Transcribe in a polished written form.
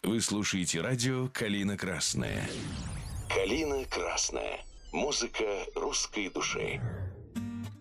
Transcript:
Вы слушаете радио «Калина Красная». «Калина Красная». Музыка русской души.